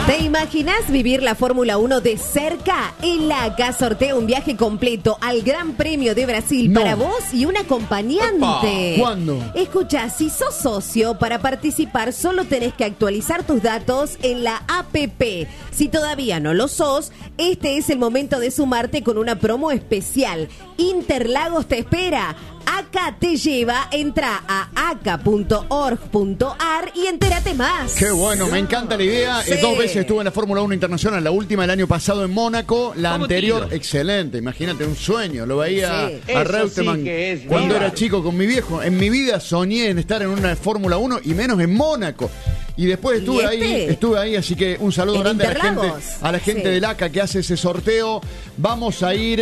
¿Te imaginas vivir la Fórmula 1 de cerca? El ACA sortea un viaje completo al Gran Premio de Brasil para vos y un acompañante. ¿Cuándo? Escucha, si sos socio, para participar solo tenés que actualizar tus datos en la APP. Si todavía no lo sos, este es el momento de sumarte con una promo especial. Interlagos te espera. ACA te lleva, entra a aca.org.ar y entérate más. Qué bueno, me encanta la idea. Sí. 2 veces estuve en la Fórmula 1 Internacional, la última el año pasado en Mónaco, la ¿Cómo anterior, tiro? excelente, imagínate, un sueño. Lo veía Sí. a Eso Reutemann sí que es cuando vida. era chico con mi viejo. En mi vida soñé en estar en una Fórmula 1 y menos en Mónaco. Y después estuve ahí, así que un saludo En grande Interlagos. a la gente Sí. del ACA que hace ese sorteo. Vamos a ir,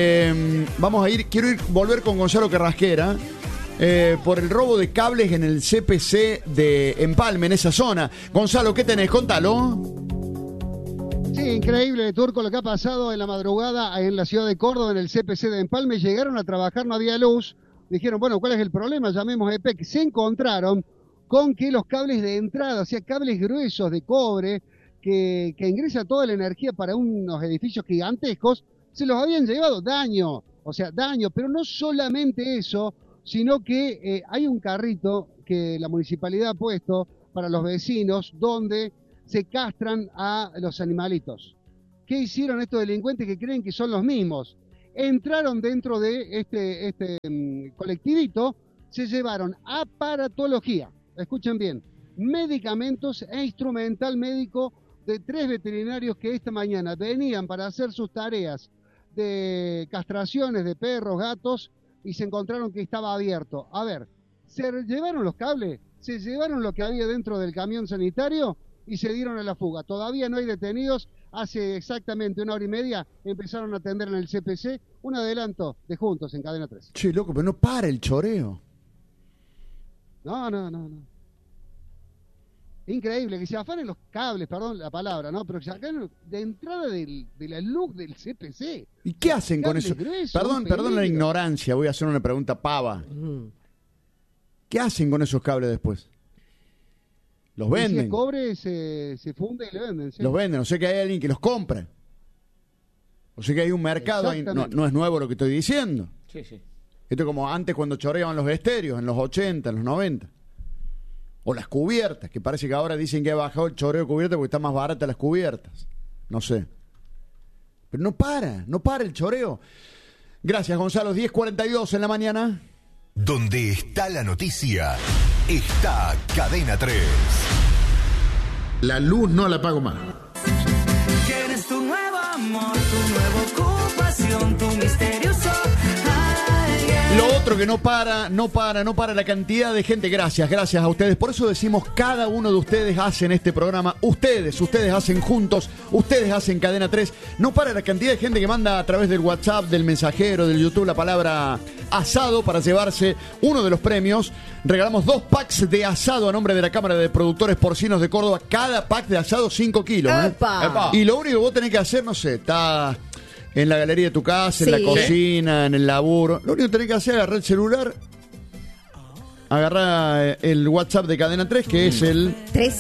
quiero volver con Gonzalo Carrasquera. Por el robo de cables en el CPC de Empalme, en esa zona. Gonzalo, ¿qué tenés? Contalo. Sí, increíble, Turco, lo que ha pasado en la madrugada en la ciudad de Córdoba, en el CPC de Empalme. Llegaron a trabajar, no había luz. Dijeron, bueno, ¿cuál es el problema? Llamemos a EPEC. Se encontraron con que los cables de entrada, o sea, cables gruesos de cobre, que ingresa toda la energía para unos edificios gigantescos, se los habían llevado. Daño, pero no solamente eso, sino que hay un carrito que la municipalidad ha puesto para los vecinos donde se castran a los animalitos. ¿Qué hicieron estos delincuentes que creen que son los mismos? Entraron dentro de este colectivito, se llevaron aparatología, escuchen bien, medicamentos e instrumental médico de 3 veterinarios que esta mañana venían para hacer sus tareas de castraciones de perros, gatos, y se encontraron que estaba abierto. A ver, se llevaron los cables, se llevaron lo que había dentro del camión sanitario y se dieron a la fuga. Todavía no hay detenidos. Hace exactamente 1 hora y media empezaron a atender en el CPC. Un adelanto de Juntos en Cadena 3. Che, loco, pero no para el choreo. No. Increíble, que se afanen los cables, perdón la palabra, ¿no? Pero que se afanen de entrada de la luz del CPC. ¿Y qué hacen con eso? Cables gruesos, Perdón la peligro. ignorancia, voy a hacer una pregunta pava. ¿Qué hacen con esos cables después? Los Y si venden. es cobre, se funde y le venden. ¿Sí? Los venden, o sea que hay alguien que los compra. O sea que hay un mercado, ahí. Exactamente. No es nuevo lo que estoy diciendo. Sí, sí. Esto es como antes cuando choreaban los estéreos, en los 80, en los 90. O las cubiertas, que parece que ahora dicen que ha bajado el choreo de cubiertas porque están más baratas las cubiertas. No sé. Pero no para el choreo. Gracias, Gonzalo. 10:42 en la mañana. Donde está la noticia, está Cadena 3. La luz no la pago más. Tienes tu nuevo amor, tu nueva ocupación, tu misterioso alguien. Lo otro que no para la cantidad de gente. Gracias a ustedes. Por eso decimos, cada uno de ustedes hacen este programa. Ustedes hacen Juntos, ustedes hacen Cadena 3. No para la cantidad de gente que manda a través del WhatsApp, del mensajero, del YouTube, la palabra asado para llevarse uno de los premios. Regalamos 2 packs de asado a nombre de la Cámara de Productores Porcinos de Córdoba. Cada pack de asado 5 kilos. ¡Epa! Y lo único que vos tenés que hacer, no sé, está en la galería de tu casa, en Sí. la cocina, en el laburo. Lo único que tenés que hacer es agarrar el celular, agarrar el WhatsApp de Cadena 3, que es el...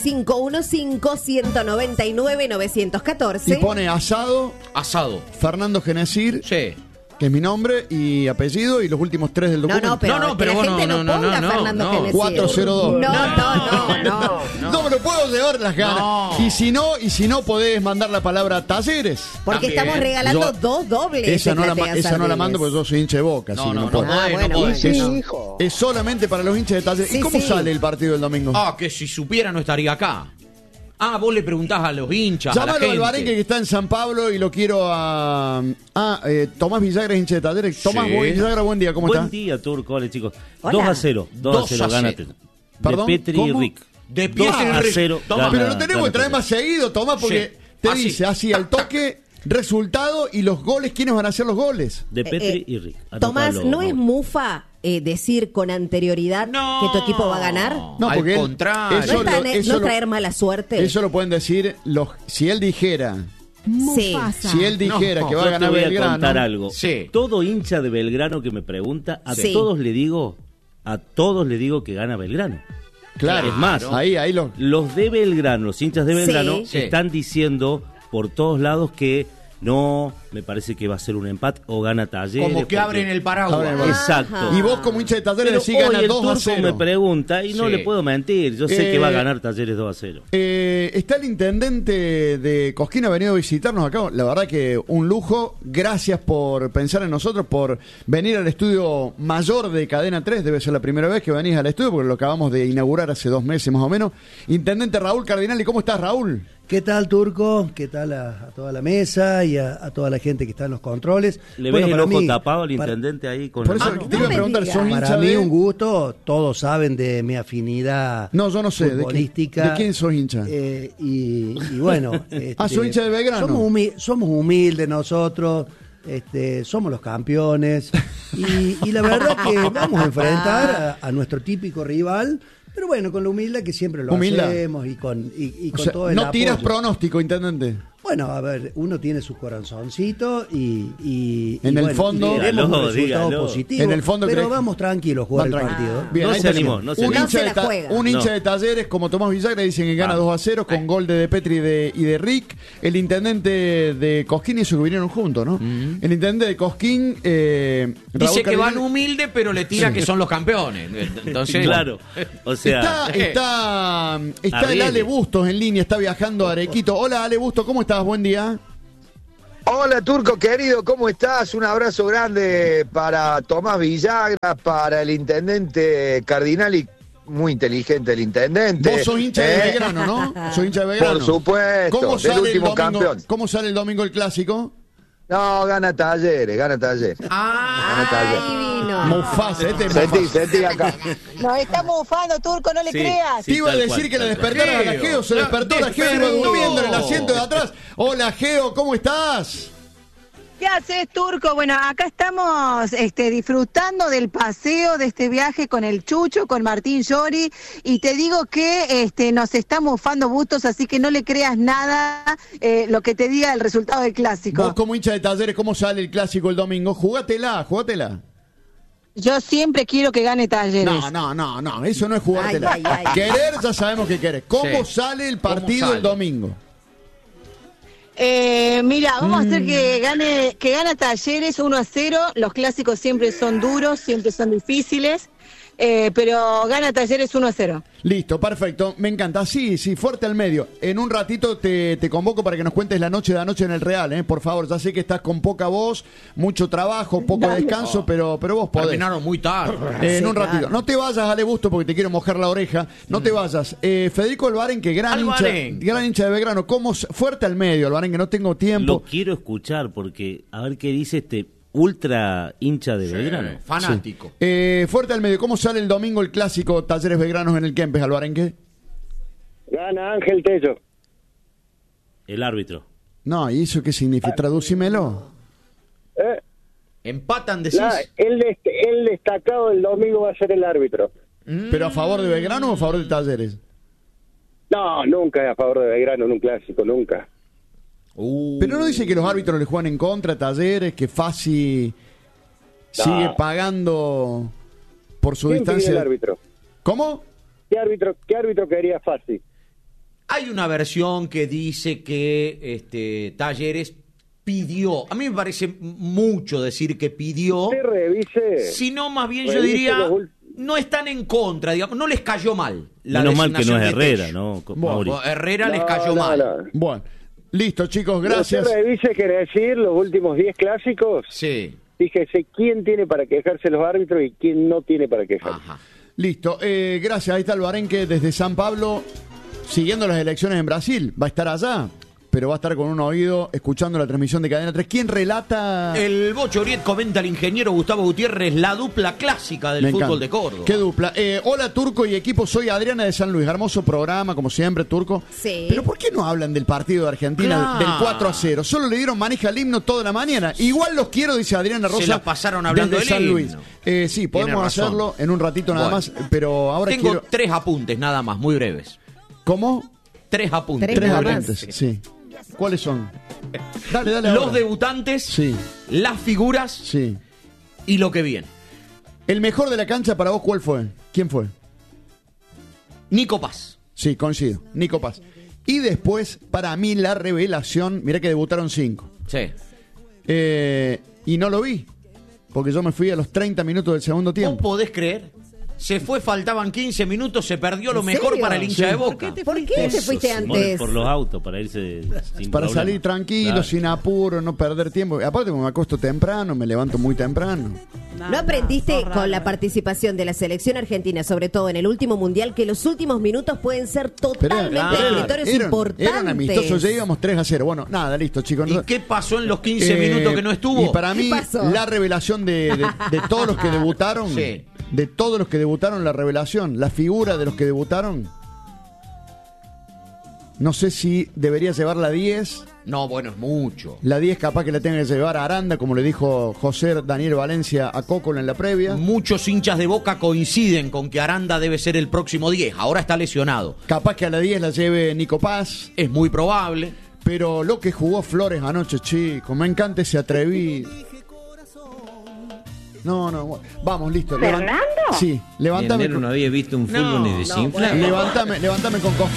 3515-199-914. Y pone asado, Asado. Fernando Genesir, Sí. que es mi nombre y apellido, y los últimos 3 del documento. No, pero No, pero que la vos gente no, no ponga no, Fernando no. Genesir. 402. No. No me lo puedo llevar las ganas. No. Y si no podés mandar la palabra talleres. Porque También. estamos regalando Yo- 2 dobles. Esa no la Platea mando porque yo soy hincha de Boca. así que No puedo. podés, bueno, no podés. bueno. Es solamente para los hinchas de talleres. Sí, ¿Y cómo sí. sale el partido del domingo? Ah, que si supiera no estaría acá. Ah, vos le preguntás a los hinchas, a la Llámalo al gente. Barenque que está en San Pablo y lo quiero a... Tomás Villagra, hincha de talleres. Tomás Sí. Villagra, buen día, ¿cómo Buen está? día, Turco. Hola, chicos. Hola. 2-0. 2-0 gánate. Perdón, De Petri ¿cómo? y Rick. De Petri y Rick. 2-0. Toma. Pero lo tenemos que traer más seguido, Tomás, porque Sí. te Así. dice así al toque, resultado y los goles. ¿Quiénes van a hacer los goles? De Petri y Rick. Tomás, Anotalo, ¿no es Mauro. mufa decir con anterioridad No. que tu equipo va a ganar? No, Al porque él- contrario. eso ¿No, lo- eso lo- traer mala suerte? Eso lo pueden decir si él dijera, Sí. si él dijera No, que va a Yo te ganar voy a Belgrano. contar algo. Sí. Todo hincha de Belgrano que me pregunta, a Sí. todos le digo que gana Belgrano. Claro, Es más, ahí los de Belgrano, los hinchas de Belgrano, Sí. están diciendo por todos lados que no, me parece que va a ser un empate o gana Talleres. Como que porque- abren el paraguas. Abren el Exacto. Y vos como hincha de Talleres Pero decís hoy gana el 2-0. Turco me pregunta y no Sí. le puedo mentir. Yo sé que va a ganar Talleres 2-0. Está el intendente de Cosquín, ha venido a visitarnos acá. La verdad que un lujo. Gracias por pensar en nosotros, por venir al estudio mayor de Cadena 3. Debe ser la primera vez que venís al estudio, porque lo acabamos de inaugurar hace 2 meses más o menos. Intendente Raúl Cardinali, ¿cómo estás, Raúl? ¿Qué tal, Turco? ¿Qué tal a toda la mesa y a toda la gente que está en los controles? ¿Le ves el para ojo mí, tapado al para- intendente ahí con Por la eso mano? te iba a me preguntar, digas. ¿sos hincha Para mí de...? un gusto, todos saben de mi afinidad No, yo no sé. ¿De futbolística. quién sos hincha? Y bueno... ¿sos hincha de Belgrano? Somos humildes nosotros, somos los campeones y la verdad que vamos a enfrentar a nuestro típico rival, pero bueno, con la humildad que siempre lo Humildad. hacemos y con O sea, todo el no tiras apoyo. pronóstico, intendente. Bueno, a ver, uno tiene su corazoncito y En el bueno, fondo- y queremos un Dígalo, resultado dígalo. positivo, En el fondo pero crees- vamos tranquilos a jugar Van el tranquilos. partido. Bien, No ahí se tenemos. animó, no se Un animó. hincha, No se de, la juega. un hincha No. de Talleres como Tomás Villagra dicen que gana Vamos. 2-0 con gol de Petri y de Rick. El intendente de Cosquín y eso que vinieron juntos, ¿no? El intendente de Cosquín, Dice Raúl que van Cardinali, humilde, pero le tira que son los campeones. Entonces, Claro. O sea, Está el Arriesgue. Ale Bustos en línea, está viajando a Arequito. Hola Ale Bustos, ¿cómo estás? Buen día. Hola Turco querido, ¿cómo estás? Un abrazo grande para Tomás Villagra, para el intendente Cardinali, muy inteligente el intendente. Vos sos hincha de Belgrano, ¿no? Sos hincha de Belgrano. Por supuesto, ¿Cómo del sale, último el domingo, campeón. ¿Cómo sale el domingo el clásico? No, gana Talleres, gana Talleres. Ah, Gana Talleres. Ahí vino. Mufasa, este es Mufasa. Sentí acá. Nos está mufando, Turco, no le Sí. creas. Te iba a tal decir cual, que la tal cual. despertara a la Geo. Geo, se despertó la Geo, iba Despertó. durmiendo en el asiento de atrás. Hola Geo, ¿cómo estás? ¿Qué haces, Turco? Bueno, acá estamos disfrutando del paseo de este viaje con el Chucho, con Martín Llori, y te digo que nos está mufando Bustos, así que no le creas nada lo que te diga el resultado del Vos clásico. como hincha de Talleres, ¿cómo sale el clásico el domingo? Jugátela. Yo siempre quiero que gane Talleres. No, eso no es jugártela. Ay, ay, ay. Querer ya sabemos que querés. ¿Cómo Sí. sale el ¿Cómo partido sale? el domingo? Mira, vamos a hacer que gane Talleres 1-0. Los clásicos siempre son duros, siempre son difíciles, pero gana Talleres 1-0. Listo, perfecto, me encanta. Sí, fuerte al medio. En un ratito te convoco para que nos cuentes la noche de anoche en el Real, por favor. Ya sé que estás con poca voz, mucho trabajo, poco descanso, pero vos podés. terminaron muy tarde. En Sí, un ratito. claro. No te vayas, Ale Busto, porque te quiero mojar la oreja. No te vayas. Federico Albarén, que gran hincha de Belgrano. Fuerte al medio, Albarén, que no tengo tiempo. lo quiero escuchar porque a ver qué dice este ultra hincha de Belgrano. Fanático. Fuerte al medio. ¿Cómo sale el domingo el clásico Talleres Belgranos en el Kempes, Albarenque? Gana Ángel Tello. El árbitro. No, ¿y eso qué significa? Tradúcimelo. Empatan, decís. El destacado del domingo va a ser el árbitro. ¿Pero a favor de Belgrano o a favor de Talleres? No, nunca es a favor de Belgrano en un clásico, nunca. Pero no dice que los árbitros le juegan en contra a Talleres, que Fassi sigue pagando por su ¿Quién distancia. pidió el árbitro? ¿Cómo? ¿Qué árbitro quería Fassi? Hay una versión que dice que Talleres pidió. A mí me parece mucho decir que pidió. Usted revise. Sino más bien yo revise diría, los no están en contra, digamos, no les cayó mal. La Menos mal que no designación es de Herrera, Tello. ¿no? Bueno, Mauri. Herrera les No, cayó no, mal. no. Bueno, listo, chicos, gracias. Usted revise, quiere decir, los últimos 10 clásicos. Sí. Fíjese quién tiene para quejarse los árbitros y quién no tiene para quejarse. Ajá. Listo, gracias. Ahí está Albarenque desde San Pablo, siguiendo las elecciones en Brasil. Va a estar allá, pero va a estar con un oído escuchando la transmisión de Cadena 3. ¿Quién relata? El Bocho Oriet comenta al ingeniero Gustavo Gutiérrez, la dupla clásica del Me fútbol encanta. de Córdoba. ¿Qué dupla? Hola Turco y equipo, soy Adriana de San Luis. Hermoso programa, como siempre, Turco. Sí. Pero ¿por qué no hablan del partido de Argentina Claro. del 4-0? Solo le dieron maneja al himno toda la mañana. Igual los quiero, dice Adriana Rosa. Se la pasaron hablando desde del San Luis. himno. Sí, podemos Tiene razón. hacerlo en un ratito nada Bueno. más, pero ahora Tengo quiero... 3 apuntes, nada más, muy breves. ¿Cómo? 3 apuntes. Tres Tres nada más. apuntes, sí. ¿Cuáles son? Dale Los ahora. debutantes, Sí, las figuras sí. y lo que viene. ¿El mejor de la cancha para vos cuál fue? ¿Quién fue? Nico Paz. Sí, coincido. Nico Paz. Y después, para mí, la revelación, mirá que debutaron 5. Sí. Y no lo vi, porque yo me fui a los 30 minutos del segundo tiempo. ¿Vos podés creer? Se fue, faltaban 15 minutos, se perdió lo ¿En mejor serio? para el hincha Sí. de Boca. ¿Por qué te fuiste antes? Por los autos, para irse sin Para problema. salir tranquilo, Claro. sin apuro, no perder tiempo. Aparte, me acuesto temprano, me levanto muy temprano. ¿No aprendiste con la participación de la selección argentina, sobre todo en el último mundial, que los últimos minutos pueden ser totalmente definitorios importantes? Eran amistosos, ya íbamos 3-0. Bueno, nada, listo, chicos. ¿Y qué pasó en los 15 minutos que no estuvo? Y para mí, ¿Qué pasó? la revelación de todos los que debutaron, Sí. de todos los que debutaron, la revelación, la figura de los que debutaron, no sé si debería llevar la 10. No, bueno, es mucho. La 10 capaz que la tenga que llevar a Aranda, como le dijo José Daniel Valencia a Cócola en la previa. Muchos hinchas de Boca coinciden con que Aranda debe ser el próximo 10. Ahora está lesionado. Capaz que a la 10 la lleve Nico Paz. Es muy probable. Pero lo que jugó Flores anoche, chicos, me encanta ese atrevido. No, vamos, listo. ¿Fernando? Sí, levántame. Enero no había visto un fútbol ni desinflado. Levántame con confianza.